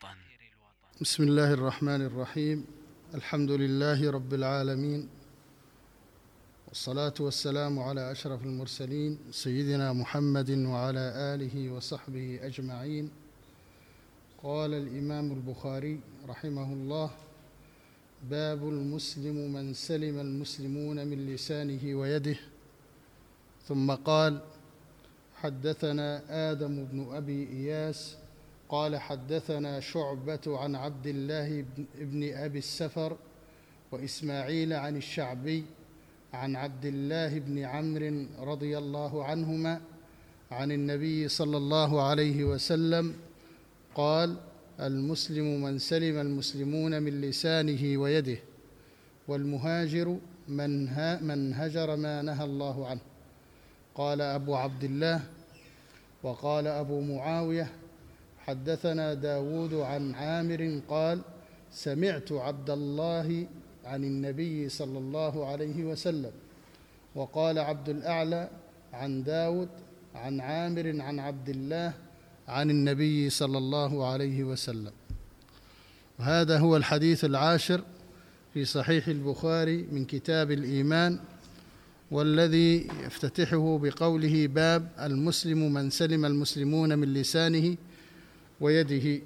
بسم الله الرحمن الرحيم. الحمد لله رب العالمين، والصلاة والسلام على أشرف المرسلين سيدنا محمد وعلى آله وصحبه أجمعين. قال الإمام البخاري رحمه الله: باب المسلم من سلم المسلمون من لسانه ويده. ثم قال: حدثنا آدم بن أبي إياس قال حدثنا شعبة عن عبد الله بن أبي السفر وإسماعيل عن الشعبي عن عبد الله بن عمرو رضي الله عنهما عن النبي صلى الله عليه وسلم قال: المسلم من سلم المسلمون من لسانه ويده، والمهاجر من هجر ما نهى الله عنه. قال أبو عبد الله. وقال أبو معاوية: حدثنا داود عن عامر قال: سمعت عبد الله عن النبي صلى الله عليه وسلم. وقال عبد الأعلى عن داود عن عامر عن عبد الله عن النبي صلى الله عليه وسلم. وهذا هو الحديث العاشر في صحيح البخاري من كتاب الإيمان، والذي يفتتحه بقوله: باب المسلم من سلم المسلمون من لسانه ويده.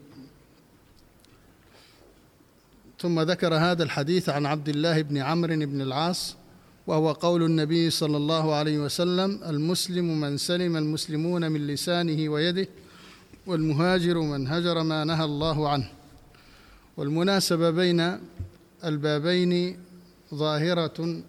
ثم ذكر هذا الحديث عن عبد الله بن عمرو بن العاص، وهو قول النبي صلى الله عليه وسلم: المسلم من سلم المسلمون من لسانه ويده، والمهاجر من هجر ما نهى الله عنه. والمناسبة بين البابين ظاهرة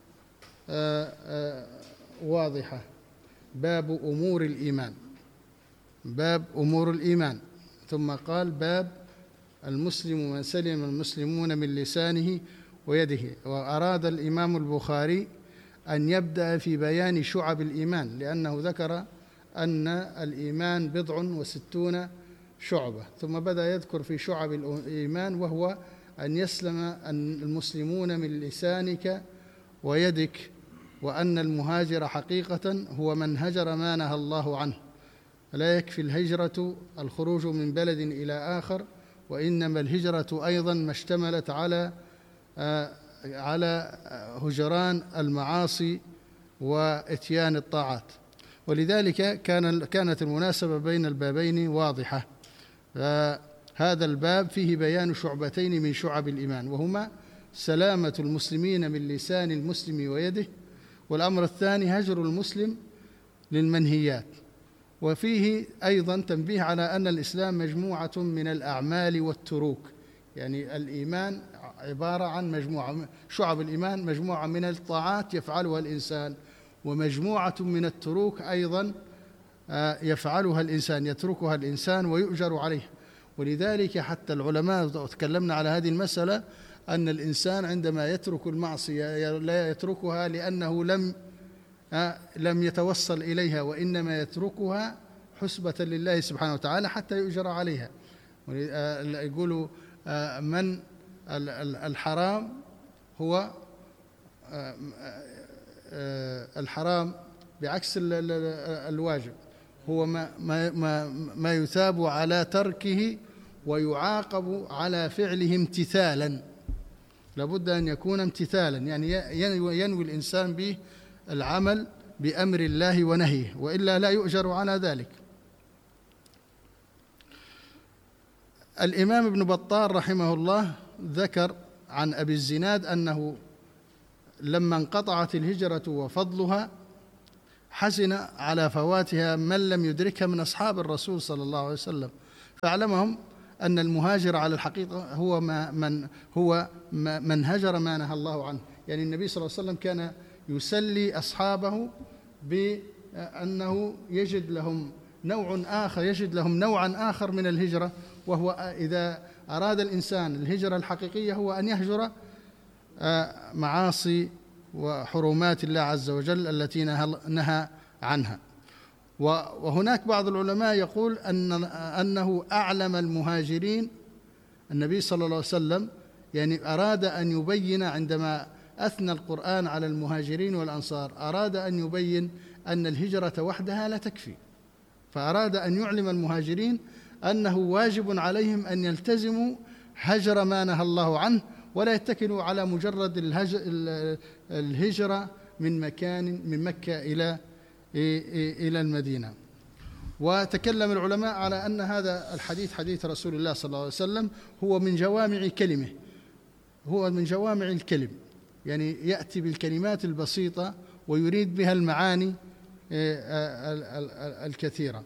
واضحة. باب أمور الإيمان، باب أمور الإيمان. ثم قال: باب المسلم من سلم المسلمون من لسانه ويده. وأراد الإمام البخاري أن يبدأ في بيان شعب الإيمان، لأنه ذكر أن الإيمان 67 شعبة، ثم بدأ يذكر في شعب الإيمان، وهو أن يسلم المسلمون من لسانك ويدك، وأن المهاجر حقيقة هو من هجر ما نهى الله عنه. لا يكفي الهجرة الخروج من بلد إلى آخر، وإنما الهجرة أيضا ما اشتملت على هجران المعاصي وإتيان الطاعات. ولذلك كانت المناسبة بين البابين واضحة. هذا الباب فيه بيان شعبتين من شعب الإيمان، وهما سلامة المسلمين من لسان المسلم ويده، والأمر الثاني هجر المسلم للمنهيات. وفيه أيضا تنبيه على أن الإسلام مجموعة من الأعمال والتروك، يعني الإيمان عبارة عن مجموعة، شعب الإيمان مجموعة من الطاعات يفعلها الإنسان، ومجموعة من التروك أيضا يفعلها الإنسان، يتركها الإنسان ويؤجر عليه. ولذلك حتى العلماء تكلمنا على هذه المسألة، أن الإنسان عندما يترك المعصية لا يتركها لأنه لم يتوصل إليها، وإنما يتركها حسبة لله سبحانه وتعالى حتى يؤجر عليها. يقولوا من الحرام هو الحرام بعكس الواجب، هو ما يثاب على تركه ويعاقب على فعله امتثالا. لابد أن يكون امتثالا، يعني ينوي الإنسان به العمل بأمر الله ونهيه، وإلا لا يؤجر على ذلك. الإمام ابن بطال رحمه الله ذكر عن أبي الزناد أنه لما انقطعت الهجرة وفضلها حزن على فواتها من لم يدركها من أصحاب الرسول صلى الله عليه وسلم، فأعلمهم أن المهاجر على الحقيقة هو من هجر ما نهى الله عنه. يعني النبي صلى الله عليه وسلم كان يسلي أصحابه بأنه يجد لهم نوعا آخر من الهجرة، وهو إذا أراد الإنسان الهجرة الحقيقية هو أن يهجر معاصي وحرمات الله عز وجل التي نهى عنها. وهناك بعض العلماء يقول أنه أعلم المهاجرين. النبي صلى الله عليه وسلم يعني أراد أن يبين، عندما أثنى القرآن على المهاجرين والأنصار، أراد أن يبين أن الهجرة وحدها لا تكفي، فأراد أن يعلم المهاجرين أنه واجب عليهم أن يلتزموا هجر ما نهى الله عنه، ولا يتكلوا على مجرد الهجرة من مكة إلى المدينة. وتكلم العلماء على أن هذا الحديث حديث رسول الله صلى الله عليه وسلم هو من جوامع كلمه، هو من جوامع الكلم، يعني يأتي بالكلمات البسيطة ويريد بها المعاني الكثيرة.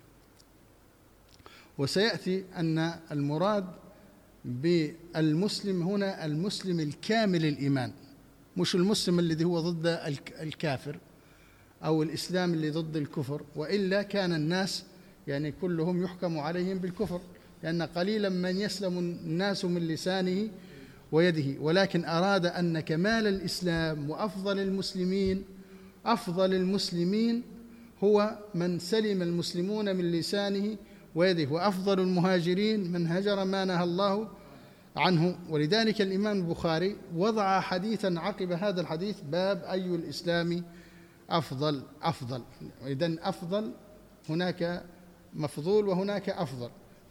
وسيأتي أن المراد بالمسلم هنا المسلم الكامل الإيمان، مش المسلم الذي هو ضد الكافر أو الإسلام اللي ضد الكفر، وإلا كان الناس يعني كلهم يحكم عليهم بالكفر، لأن قليلا من يسلم الناس من لسانه ويده. ولكن أراد أن كمال الإسلام وأفضل المسلمين، أفضل المسلمين هو من سلم المسلمون من لسانه ويده، وأفضل المهاجرين من هجر ما نهى الله عنه. ولذلك الإمام البخاري وضع حديثا عقب هذا الحديث، باب أي الإسلام أفضل. إذن أفضل، هناك مفضول وهناك أفضل.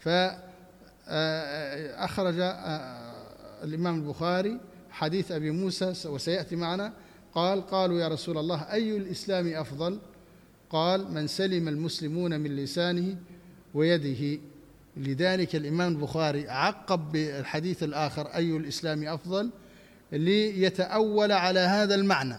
فأخرج الإمام البخاري حديث أبي موسى وسيأتي معنا، قالوا يا رسول الله أي الإسلام أفضل؟ قال من سلم المسلمون من لسانه ويده. لذلك الإمام البخاري عقب بالحديث الآخر أي الإسلام أفضل ليتأول على هذا المعنى،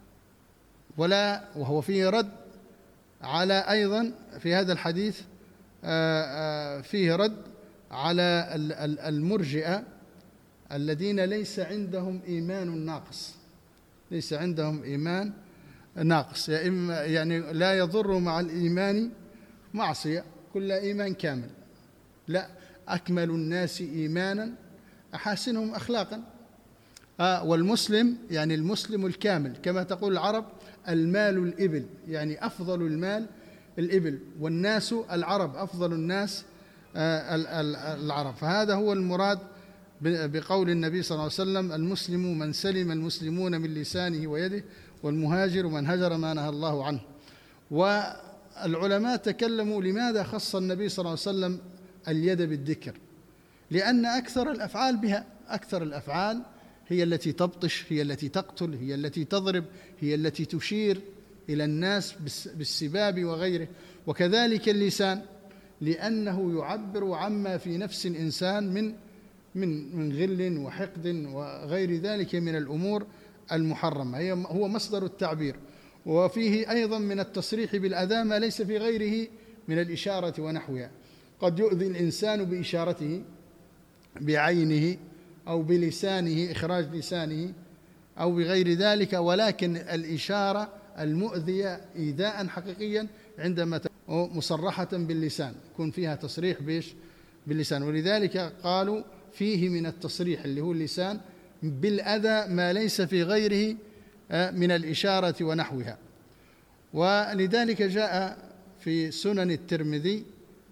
وهو فيه رد على أيضا في هذا الحديث فيه رد على المرجئة الذين ليس عندهم إيمان ناقص، ليس عندهم إيمان ناقص، يعني لا يضر مع الإيمان معصية، كل إيمان كامل، لا، أكمل الناس إيمانا أحاسنهم أخلاقا. والمسلم يعني المسلم الكامل، كما تقول العرب المال الإبل، يعني أفضل المال الإبل، والناس العرب، أفضل الناس العرب. فهذا هو المراد بقول النبي صلى الله عليه وسلم المسلم من سلم المسلمون من لسانه ويده، والمهاجر من هجر ما نهى الله عنه. والعلماء تكلموا لماذا خص النبي صلى الله عليه وسلم اليد بالذكر، لأن أكثر الأفعال بها، أكثر الأفعال هي التي تبطش، هي التي تقتل، هي التي تضرب، هي التي تشير إلى الناس بالسباب وغيره. وكذلك اللسان، لأنه يعبر عما في نفس الإنسان من غل وحقد وغير ذلك من الأمور المحرمة، هو مصدر التعبير. وفيه أيضا من التصريح بالأذى ما ليس في غيره من الإشارة ونحوها. قد يؤذي الإنسان بإشارته بعينه أو بلسانه، إخراج لسانه أو بغير ذلك، ولكن الإشارة المؤذية إيذاء حقيقيا عندما تكون مصرحة باللسان، يكون فيها تصريح باللسان. ولذلك قالوا فيه من التصريح اللي هو اللسان بالأذى ما ليس في غيره من الإشارة ونحوها. ولذلك جاء في سنن الترمذي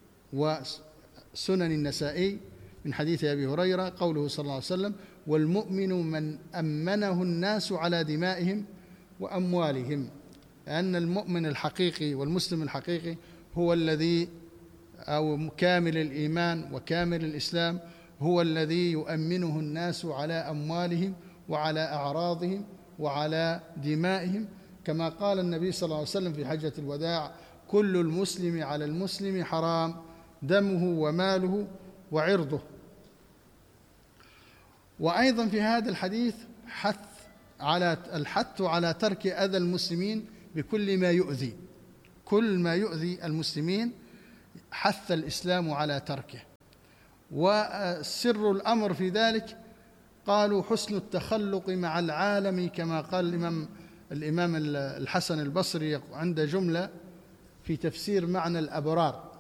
وسنن النسائي من حديث أبي هريرة قوله صلى الله عليه وسلم والمؤمن من أمنه الناس على دمائهم وأموالهم، لأن المؤمن الحقيقي والمسلم الحقيقي هو الذي أو كامل الإيمان وكامل الإسلام هو الذي يؤمنه الناس على أموالهم وعلى أعراضهم وعلى دمائهم، كما قال النبي صلى الله عليه وسلم في حجة الوداع كل المسلم على المسلم حرام دمه وماله وعرضه. وأيضا في هذا الحديث الحث على ترك أذى المسلمين بكل ما يؤذي، كل ما يؤذي المسلمين حث الإسلام على تركه. وسر الأمر في ذلك قالوا حسن التخلق مع العالم، كما قال الإمام الحسن البصري عند جملة في تفسير معنى الأبرار،